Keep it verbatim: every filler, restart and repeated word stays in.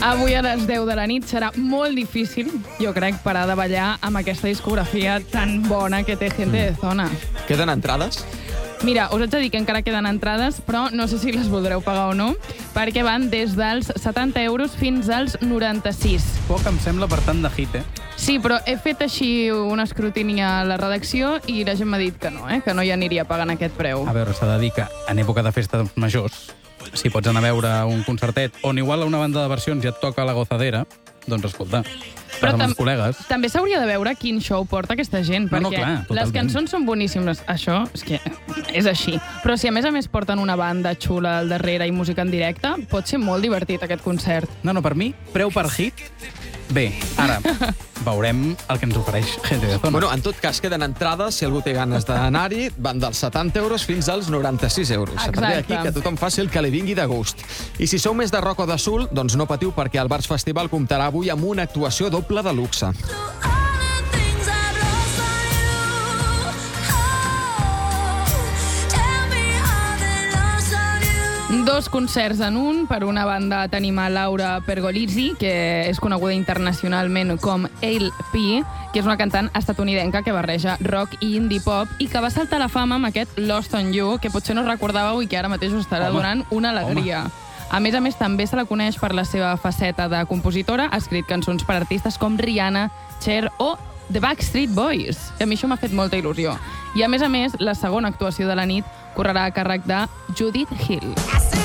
Avui a les deu de la nit serà molt difícil, jo crec, parar de ballar amb aquesta discografia tan bona que té Gente de Zona. Queden entrades? Mira, us haig de dir que encara queden entrades, però no sé si les voldreu pagar o no, perquè van des dels setanta euros fins als noranta-sis. Poc em sembla per tant de hit, eh? Sí, però he fet així un escrutini a la redacció i la gent m'ha dit que no, eh? que no hi aniria pagant aquest preu. A veure, s'ha de dir que en època de festes majors, si pots anar a veure un concertet on igual a una banda de versions ja et toca la gozadera, doncs escolta, Però vas amb tam els col·legues. també s'hauria de veure quin show porta aquesta gent, No, no, perquè clar, les totalment. cançons són boníssimes. Això és que és així. Però si a més a més porten una banda xula al darrere i música en directe, pot ser molt divertit aquest concert. No, no, per mi, preu per hit, bé. Ara, veurem el que ens ofereix Gente de Zona. Bueno, en tot cas, queden entrades, si algú té ganes d'anar-hi, van dels setanta euros fins als noranta-sis euros. A partir d'aquí, Exacte. que tothom faci el que li vingui de gust. I si sou més de rock o de soul, doncs no patiu, perquè el Bars Festival comptarà avui amb una actuació doble de luxe. Dos concerts en un. Per una banda tenim a Laura Pergolizzi, que és coneguda internacionalment com Ale P, que és una cantant estatunidenca que barreja rock i indie pop i que va saltar a la fama amb aquest Lost on You, que potser no recordàveu i que ara mateix us estarà Home, donant una alegria. A més a més, també se la coneix per la seva faceta de compositora. Ha escrit cançons per artistes com Rihanna, Cher o The Backstreet Boys. A mi això m'ha fet molta il·lusió. I a més a més, la segona actuació de la nit correrà a càrrec de Judith Hill.